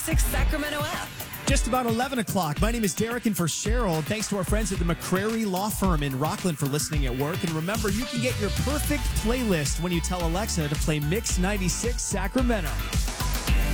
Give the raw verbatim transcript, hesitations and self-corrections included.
six Sacramento app. Just about eleven o'clock. My name is Derek, and for Cheryl, thanks to our friends at the McCrary Law Firm in Rockland for listening at work. And remember, you can get your perfect playlist when you tell Alexa to play Mix ninety-six Sacramento.